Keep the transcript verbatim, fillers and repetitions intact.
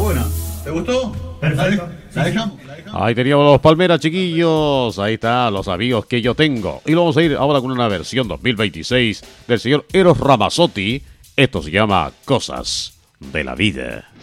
buena. ¿Te gustó? Perfecto. ¿La dejamos? ¿La dejamos? Ahí teníamos los Palmeras, chiquillos. Ahí está, los amigos que yo tengo. Y lo vamos a ir ahora con una versión dos mil veintiséis del señor Eros Ramazzotti. Esto se llama Cosas de la Vida.